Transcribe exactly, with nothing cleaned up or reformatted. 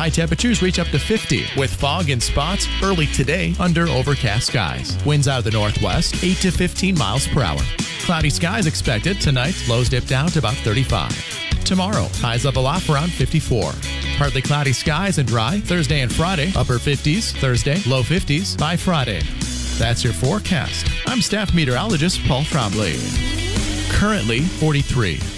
High temperatures reach up to fifty, with fog in spots early today under overcast skies. Winds out of the northwest, eight to fifteen miles per hour. Cloudy skies expected tonight. Lows dip down to about thirty-five. Tomorrow, highs level off around fifty-four. Partly cloudy skies and dry Thursday and Friday. Upper fifties Thursday, low fifties by Friday. That's your forecast. I'm staff meteorologist Paul Trombley. Currently forty-three.